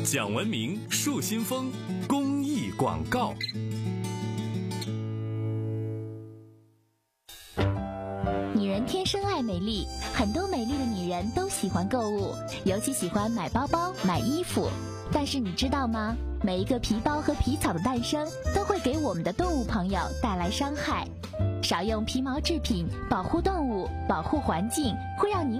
讲文明树新风公益广告。 女人天生爱美丽，很多美丽的女人都喜欢购物，尤其喜欢买包包、买衣服。但是你知道吗？每一个皮包和皮草的诞生，都会给我们的动物朋友带来伤害。少用皮毛制品，保护动物，保护环境，会让您